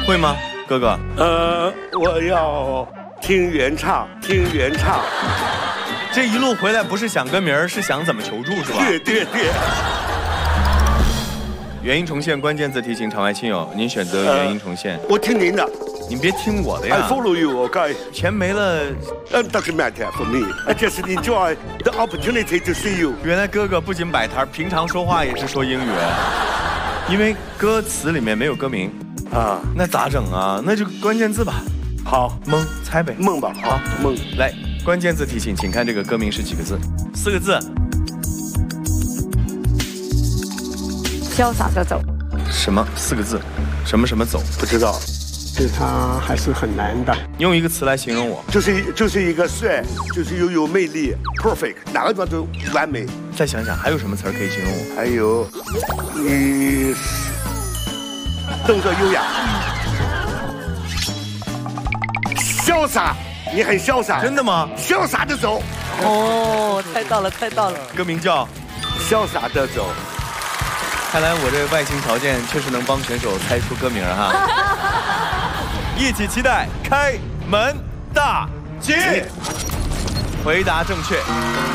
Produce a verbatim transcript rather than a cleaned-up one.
会吗，哥哥？ 呃，我要听原唱，听原唱。 这一路回来不是想歌名，是想怎么求助是吧？ 对对对。 原音重现关键字提醒场外亲友，您选择原音重现。 呃、我听您的。 你别听我的呀 ！I follow you, OK。 钱没了， 呃 ，doesn't matter for me. I just enjoy the opportunity to see you。 原来哥哥不仅摆摊，平常说话也是说英语。因为歌词里面没有歌名啊，那咋整啊？那就关键字吧。 好， 蒙猜呗， 蒙吧。好，蒙。 来，关键字提醒，请看这个歌名是几个字？四个字。 潇洒的走。 什么？四个字？什么什么走？ 不知道。 对他还是很难的。 用一个词来形容我， 就是就是一个帅，就是又有魅力 ，perfect， 哪个地方都完美。 再想想还有什么词可以形容我？ 还有，你动作优雅，潇洒，你很潇洒。 真的吗？ 潇洒的走。 哦，猜到了，猜到了。 歌名叫 《潇洒的走》。 看来我这外形条件确实能帮选手猜出歌名哈！一起期待开门大吉，回答正确。